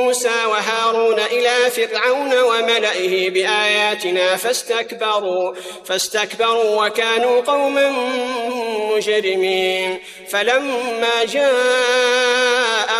موسى وهارون إلى فرعون وملئه بآياتنا فاستكبروا وكانوا قوما مجرمين. فلما جاء